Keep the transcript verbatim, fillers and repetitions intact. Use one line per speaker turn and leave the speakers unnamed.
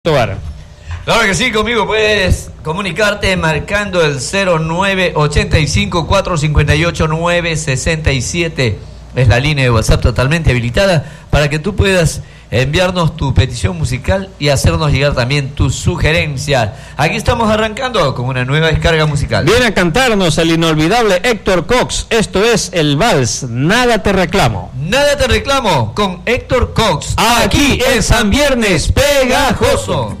Tobar.
Claro que sí, conmigo puedes comunicarte marcando el cero nueve ochenta y cinco, cuatrocientos cincuenta y ocho, novecientos sesenta y siete. Es la línea de WhatsApp totalmente habilitada para que tú puedas enviarnos tu petición musical y hacernos llegar también tus sugerencias. Aquí estamos arrancando con una nueva descarga musical.
Viene a cantarnos el inolvidable Héctor Cox. Esto es el vals Nada te reclamo.
Nada te reclamo con Héctor Cox.
Aquí en San Viernes Pegajoso.